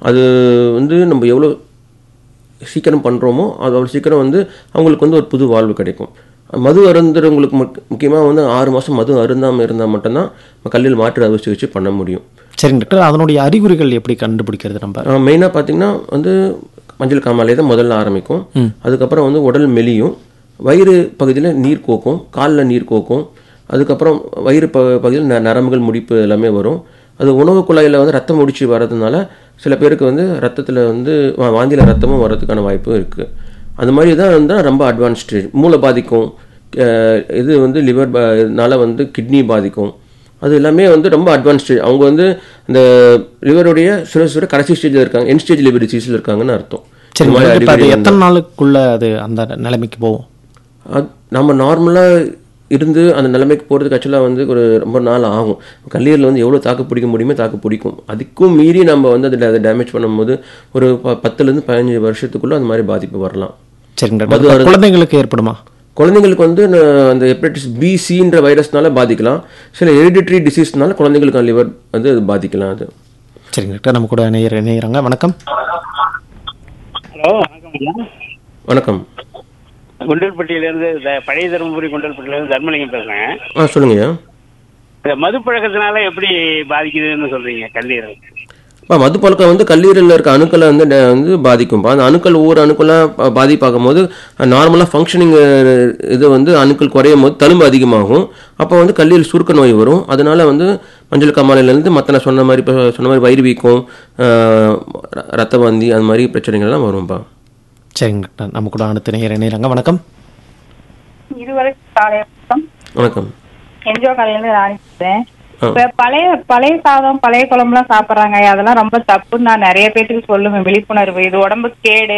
அது வந்து நம்ம எவ்வளோ சீக்கிரம் பண்ணுறோமோ அது அவ்வளோ சீக்கிரம் வந்து அவங்களுக்கு வந்து ஒரு புது வாழ்வு கிடைக்கும். மது அருந்துறவங்களுக்கு முக்கியமாக வந்து 6 மாதம் மது அருந்தாமல் இருந்தால் மட்டும்தான் கல்லீரல் மாற்று அறுவை சிகிச்சை பண்ண முடியும். சரிங்க டாக்டர், அதனுடைய அறிகுறிகள் எப்படி கண்டுபிடிக்கிறது? நம்ம மெயினாக பார்த்தீங்கன்னா வந்து மஞ்சள் காமாலை தான் முதல்ல ஆரம்பிக்கும். அதுக்கப்புறம் வந்து உடல் மெலியும், வயிறு பகுதியில் நீர் கோக்கும், காலில் நீர் கோக்கும், அதுக்கப்புறம் வயிறு பகுதியில் நரம்புகள் முடிப்பு எல்லாமே வரும். அது உணவு குழாயில் வந்து ரத்தம் முடிச்சு வர்றதுனால சில பேருக்கு வந்து ரத்தத்தில் வந்து வாந்தியில் ரத்தமும் வர்றதுக்கான வாய்ப்பும் இருக்குது. அந்த மாதிரி தான் இருந்தால் ரொம்ப அட்வான்ஸ் ஸ்டேஜ். மூளை பாதிக்கும், இது வந்து லிவர்னால வந்து கிட்னி பாதிக்கும். அது எல்லாமே வந்து ரொம்ப அட்வான்ஸ் ஸ்டேஜ். அவங்க வந்து இந்த லிவருடைய சுர கடைசி ஸ்டேஜில் இருக்காங்க, என் ஸ்டேஜ் லிவர் டிசீஸில் இருக்காங்கன்னு அர்த்தம். சரி, எத்தனை நாளுக்குள்ள அது அந்த நிலைமைக்கு போகும்? நம்ம நார்மலாக இருந்து அந்த நிலைமைக்கு போகிறதுக்கு ஆக்சுவலாக வந்து ஒரு ரொம்ப நாள் ஆகும். கல்லீரலில் வந்து எவ்வளோ தாக்கு பிடிக்க முடியுமோ தாக்கு பிடிக்கும். அதுக்கும் மீறி நம்ம வந்து அதை டேமேஜ் பண்ணும்போது ஒரு 10 to 15 வருஷத்துக்குள்ளே அந்த மாதிரி பாதிப்பு வரலாம். சரிங்க, குழந்தைங்களுக்கு ஏற்படுமா? குழந்தைங்களுக்கு வந்து அந்த ஹெப்படைட்டிஸ் B-Cன்ற வைரஸ்னால பாதிக்கலாம். சில ஹெரிடிட்டரி டிசீஸ்னால குழந்தைங்களுக்கு லிவர் வந்து பாதிக்கலாம். அது சரிங்க டாக்டர், நம்ம கூட இணையறாங்க. வணக்கம். ஹலோ, வணக்கம். வணக்கம். குண்டல்பட்டியிலேருந்து பழைய தருமபுரி குண்டல்பட்டியிலேருந்து தர்மலிங்கம் பேசுகிறேன். சொல்லுங்கய்யா. இந்த மது பழக்கத்தினால எப்படி பாதிக்குதுன்னு சொல்கிறீங்க கல்லீரல்? மது பழக்கம் வந்து கல்லீரலில் இருக்க அணுக்களை வந்து பாதிக்கும்பா. அந்த அணுக்கள் ஒவ்வொரு அணுக்களாக பாதிப்பாகும் போது நார்மலாக ஃபங்க்ஷனிங் இது வந்து அணுக்கள் குறையும் போது தழும்பு அதிகமாகும். அப்போ வந்து கல்லீரல் சுருக்க நோய் வரும். அதனால வந்து மஞ்சள் காமாலையிலேருந்து மற்ற நான் சொன்ன மாதிரி வயிறு வீக்கம், ரத்த வாந்தி, அந்த மாதிரி பிரச்சனைகள்லாம் வரும்பா. சரிங்க டாக்டர், நம்ம கூட அடுத்த இணையறாங்க. வணக்கம். வணக்கம். என்ஜோ காலையில ராணிக்கிறேன். இப்ப பழைய சாதம் பழைய குழம்புலாம் சாப்பிடுறாங்க, அதெல்லாம் ரொம்ப தப்புன்னு நான் நிறைய பேருக்கு சொல்லுவேன். விழிப்புணர்வு, இது உடம்புக்கு கேடு.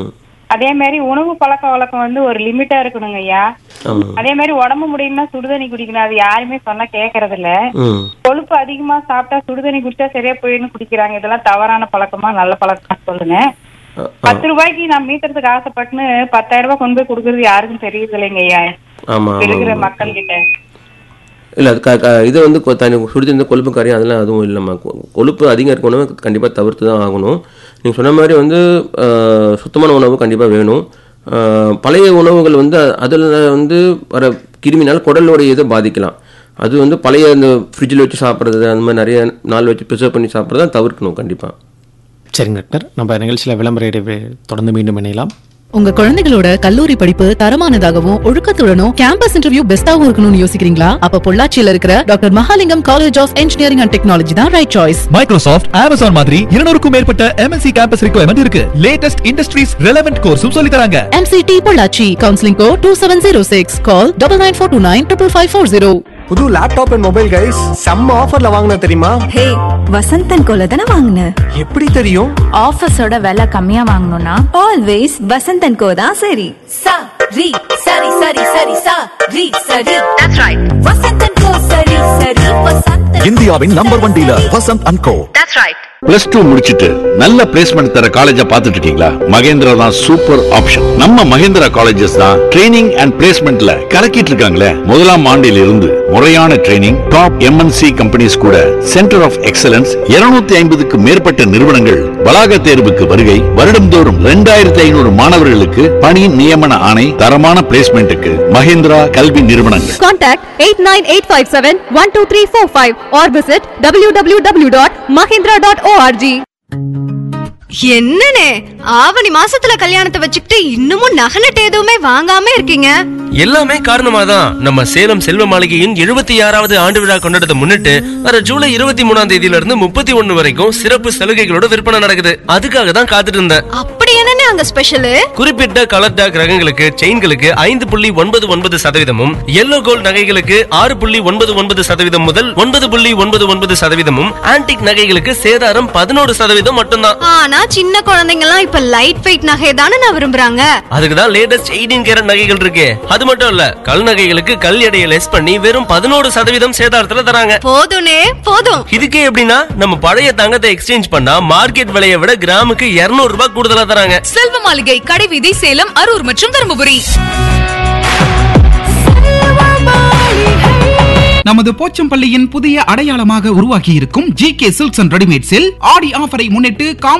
அதே மாதிரி உணவு பழக்க வழக்கம் வந்து ஒரு லிமிட்டா இருக்கணுங்க ஐயா. அதே மாதிரி உடம்பு முடியும்னா சுடுதண்ணி குடிக்கணும். அது யாருமே சொன்னா கேக்குறது இல்ல. கொழுப்பு அதிகமா சாப்பிட்டா சுடுதண்ணி குடிச்சா சரியா போயின்னு குடிக்கிறாங்க. இதெல்லாம் தவறான பழக்கமா நல்ல பழக்கமா சொல்லுங்க. 10 ரூபாய்க்கு நான் மீட்டறதுக்கு ஆசைப்பட்டுன்னு 10,000 ரூபாய் கொண்டு போய் கொடுக்கறது யாருக்கும் தெரியுது இல்லைங்க ஐயா, இருக்கிற மக்கள் கிட்ட. இல்லை, அது இது வந்து சுடுதண்ணி கொழுப்பு கரையும் அதெல்லாம் அதுவும் இல்லைம்மா. கொழுப்பு அதிகம் இருக்கணும், கண்டிப்பாக தவிர்த்து தான் ஆகணும். நீங்கள் சொன்ன மாதிரி வந்து சுத்தமான உணவு கண்டிப்பாக வேணும். பழைய உணவுகள் வந்து அதில் வந்து வர கிருமினால் குடலோடைய இதை பாதிக்கலாம். அது வந்து பழைய இந்த ஃப்ரிட்ஜில் வச்சு சாப்பிட்றது, அந்த மாதிரி நிறைய நாள் வச்சு ப்ரிசர்வ் பண்ணி சாப்பிட்றத தவிர்க்கணும் கண்டிப்பாக. சரிங்க டாக்டர், நம்ம நிகழ்ச்சியில் விளம்பர தொடர்ந்து மீண்டும் இணையலாம். உங்க குழந்தைகளோட கல்லூரி படிப்பு தரமானதாகவும் ஒழுக்கத்துடனும் கேம்பஸ் இன்டர்வியூ பெஸ்டாவும் இருக்கணும்னு யோசிக்கிறீங்களா? அப்ப பொள்ளாச்சியில இருக்கிற doctor Mahalingam college of engineering and technology தான் ரைட் சாய்ஸ். மைக்ரோசாஃப்ட், Amazon மாதிரி 200க்கும் மேற்பட்ட MNC கேம்பஸ் ரிக்வயர்மெண்ட் இருக்கு. லேட்டஸ்ட் இண்டஸ்ட்ரீஸ் ரெலவென்ட் கோர்ஸும் சொல்லி தராங்க. MCT Pollachi, counselling code 2706. கால் 9942955540. புது லேப்டாப் அண்ட் மொபைல் கைஸ் செம்ம ஆஃபர்ல வாங்குன தெரியுமா? ஹே, வசந்தன் கோல தான வாங்குன. எப்படி தெரியும்? ஆஃபர்ஸோட விலை கம்மியா வாங்கணும்னா ஆல்வேஸ் வசந்தன் கோ தான் சரி. சரி சரி சரி சரி சரி சரி. That's right. வசந்தன் கோ சரி சரி வசந்தன். இந்தியாவின் number 1 dealer Vasanth and go. That's right. +2 முடிச்சிட்டு நல்ல பிளேஸ்மெண்ட் தர காலேஜ பாத்துட்டு இருக்கீங்களா? மகேந்திரா தான் சூப்பர் ஆப்ஷன். நம்ம மகேந்திரா காலேஜஸ் தான் ட்ரெய்னிங் அண்ட் பிளேஸ்மெண்ட்ல கலக்கிட்டு இருக்காங்களே. முதலாம் ஆண்டில் இருந்து முறையான ட்ரெய்னிங், டாப் MNC கம்பெனிஸ் கூட சென்டர் ஆஃப் எக்ஸலன்ஸ், 250க்கு மேற்பட்ட நிறுவனங்கள் வளாக தேர்வுக்கு வருகை, வருடம்தோறும் 2500 மாணவர்களுக்கு பணி நியமன ஆணை, தரமான பிளேஸ்மெண்ட்டுக்கு மகேந்திரா கல்வி நிறுவனங்கள். Contact 8985712345 or visit www.mahindra.org. என்னனே ஆவணி மாசத்துல கல்யாணத்தை வச்சுக்கிட்டு இன்னமும் நகலட்டு எதுவுமே வாங்காம இருக்கீங்க? எல்லாமே காரணமாதான் நம்ம சேலம் செல்வ மாளிகையின் 76வது ஆண்டு விழா கொண்டாடத்தை முன்னிட்டு வர ஜூலை 23ஆம் தேதியில இருந்து 31 வரைக்கும் சிறப்பு சலுகைகளோட விற்பனை நடக்குது. அதுக்காக தான் காத்துட்டு இருந்தேன். அப்படி என்னனே அங்க ஸ்பெஷல்? குறிப்பிட்ட கலர் டாக் ரகங்களுக்கு செயின்களுக்கு 5.99% எல்லோ கோல்ட் நகைகளுக்கு 6.99% முதல் 9.99% ஆன்டிக் நகைகளுக்கு சேதாரம் 11% மட்டும்தான். ஆனா சின்ன குழந்தைங்க எல்லாம் இப்ப லைட் வெயிட் நகை தானே விரும்புறாங்க. அதுக்குதான் லேட்டஸ்ட் 18 கேரட் நகைகள் இருக்கு. அது மட்டும் இல்ல, கல் நகைகளுக்கு கல் எடையை லெஸ் பண்ணி வெறும் 11% சேதாரத்துல தராங்க. போதும்னே போதும். இதுக்கே எப்படின்னா நம்ம பழைய தங்கத்தை எக்ஸ்சேஞ்ச் பண்ணா மார்க்கெட் விலையை விட கிராமுக்கு 200 ரூபாய் கூடுதலா தராங்க. செல்வ மாளிகை, கடைவீதி, சேலம், அரூர் மற்றும் தருமபுரி. நமது போச்சம்பள்ளியின் புதிய அடையாளமாக உருவாக்கி இருக்கும் GK சில்க்ஸ் அண்ட் ரெடிமேட்ஸில் ஆடி ஆஃபரை முன்னிட்டு